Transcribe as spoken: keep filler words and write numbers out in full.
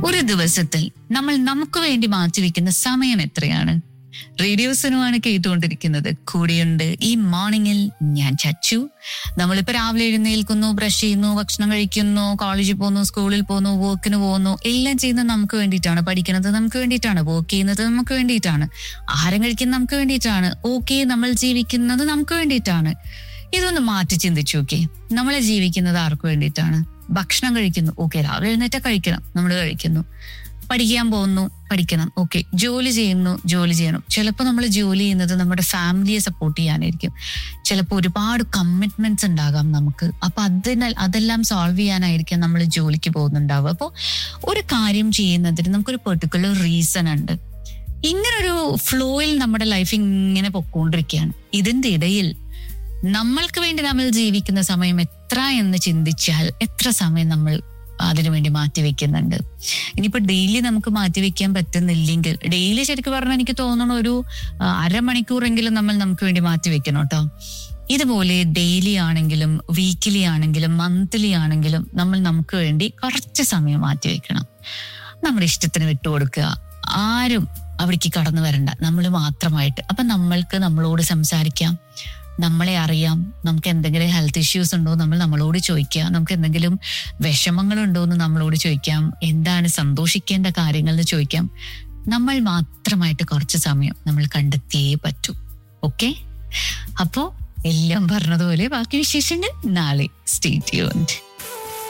ഒരു ദിവസത്തിൽ നമ്മൾ നമുക്ക് വേണ്ടി മാറ്റിവെക്കുന്ന സമയം എത്രയാണ്? റേഡിയോ സിനുമാണ് കേട്ടുകൊണ്ടിരിക്കുന്നത്. കൂടെയുണ്ട് ഈ മോർണിംഗിൽ ഞാൻ ചച്ചു. നമ്മളിപ്പോ രാവിലെ എഴുന്നേൽക്കുന്നു, ബ്രഷ് ചെയ്യുന്നു, ഭക്ഷണം കഴിക്കുന്നു, കോളേജിൽ പോകുന്നു, സ്കൂളിൽ പോകുന്നു, വർക്കിന് പോകുന്നു. എല്ലാം ചെയ്യുന്നത് നമുക്ക് വേണ്ടിയിട്ടാണ്. പഠിക്കുന്നത് നമുക്ക് വേണ്ടിയിട്ടാണ്. വർക്ക് ചെയ്യുന്നത് നമുക്ക് വേണ്ടിയിട്ടാണ്. ആഹാരം കഴിക്കുന്നത് നമുക്ക് വേണ്ടിയിട്ടാണ്. ഓക്കെ, നമ്മൾ ജീവിക്കുന്നത് നമുക്ക് വേണ്ടിയിട്ടാണ്. ഇതൊന്ന് മാറ്റി ചിന്തിച്ചു നോക്കേ. നമ്മളെ ജീവിക്കുന്നത് ആർക്ക് വേണ്ടിയിട്ടാണ്? ഭക്ഷണം കഴിക്കുന്നു, ഓക്കെ, രാവിലെ എഴുന്നേറ്റ് കഴിക്കണം, നമ്മൾ കഴിക്കുന്നു. പഠിക്കാൻ പോകുന്നു, പഠിക്കണം, ഓക്കെ. ജോലി ചെയ്യുന്നു, ജോലി ചെയ്യണം. ചിലപ്പോൾ നമ്മൾ ജോലി ചെയ്യുന്നത് നമ്മുടെ ഫാമിലിയെ സപ്പോർട്ട് ചെയ്യാനായിരിക്കും. ചിലപ്പോൾ ഒരുപാട് കമ്മിറ്റ്മെന്റ്സ് ഉണ്ടാകാം നമുക്ക്. അപ്പൊ അതിനാൽ അതെല്ലാം സോൾവ് ചെയ്യാനായിരിക്കും നമ്മൾ ജോലിക്ക് പോകുന്നുണ്ടാവുക. അപ്പോൾ ഒരു കാര്യം ചെയ്യുന്നതിന് നമുക്കൊരു പെർട്ടിക്കുലർ റീസൺ ഉണ്ട്. ഇങ്ങനൊരു ഫ്ലോയിൽ നമ്മുടെ ലൈഫ് ഇങ്ങനെ പൊക്കോണ്ടിരിക്കുകയാണ്. ഇതിന്റെ ഇടയിൽ നമ്മൾക്ക് വേണ്ടി നമ്മൾ ജീവിക്കുന്ന സമയം എത്ര എന്ന് ചിന്തിച്ചാൽ എത്ര സമയം നമ്മൾ അതിനുവേണ്ടി മാറ്റിവെക്കുന്നുണ്ട്? ഇനിയിപ്പോ ഡെയിലി നമുക്ക് മാറ്റിവെക്കാൻ പറ്റുന്നില്ലെങ്കിൽ, ഡെയിലി ശരിക്കും പറഞ്ഞാൽ എനിക്ക് തോന്നുന്നു ഒരു അരമണിക്കൂറെങ്കിലും നമ്മൾ നമുക്ക് വേണ്ടി മാറ്റിവെക്കണം കേട്ടോ. ഇതുപോലെ ഡെയിലി ആണെങ്കിലും വീക്കിലി ആണെങ്കിലും മന്ത്ലി ആണെങ്കിലും നമ്മൾ നമുക്ക് വേണ്ടി കുറച്ച് സമയം മാറ്റിവെക്കണം. നമ്മുടെ ഇഷ്ടത്തിന് വിട്ടുകൊടുക്കുക. ആരും അവിടേക്ക് കടന്നു വരണ്ട, നമ്മൾ മാത്രമായിട്ട്. അപ്പൊ നമ്മൾക്ക് നമ്മളോട് സംസാരിക്കാം, നമ്മളെ അറിയാം. നമുക്ക് എന്തെങ്കിലും ഹെൽത്ത് ഇഷ്യൂസ് ഉണ്ടോ നമ്മൾ നമ്മളോട് ചോദിക്കാം. നമുക്ക് എന്തെങ്കിലും വിഷമങ്ങളുണ്ടോ എന്ന് നമ്മളോട് ചോദിക്കാം. എന്താണ് സന്തോഷിക്കേണ്ട കാര്യങ്ങൾ എന്ന് ചോദിക്കാം. നമ്മൾ മാത്രമായിട്ട് കുറച്ച് സമയം നമ്മൾ കണ്ടെത്തിയേ പറ്റൂ. ഓക്കെ, അപ്പോ എല്ലാം പറഞ്ഞതുപോലെ ബാക്കി വിശേഷങ്ങൾ നാളെ. Stay tuned.